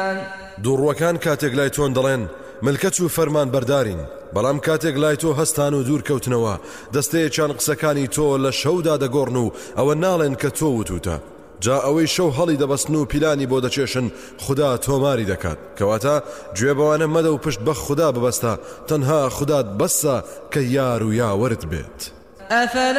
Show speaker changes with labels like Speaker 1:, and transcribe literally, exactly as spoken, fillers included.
Speaker 1: دووڕوەکان کاتێک لای تۆن دەڵێن ملکەت و فەرمان بەردارین، بەڵام کاتێک لای تۆ هەستان و دوور کەوتنەوە دەستەیەکیان قسەکانی تۆ لە شەودا دەگۆڕن و ئەوە ناڵێن کە تۆ وتوتە. جا ئەوەی شەو هەڵی دەبەستن و پیلانی بۆ دەچێشن خوددا تۆماری دەکات، کەواتە گوێ بەوانە مەدە و پشت بە خوددا ببەستە، تەنها خوددات بەسە کە یار و یاوەرت بێت.